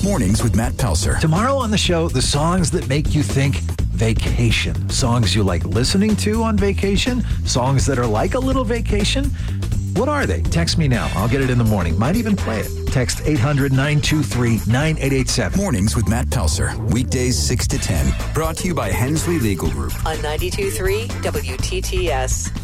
Mornings with Matt Pelser. Tomorrow on the show, the songs that make you think vacation. Songs you like listening to on vacation. Songs that are like a little vacation. What are they? Text me now. I'll get it in the morning. Might even play it. Text 800-923-9887. Mornings with Matt Pelser. Weekdays 6 to 10. Brought to you by Hensley Legal Group. On 92.3 WTTS.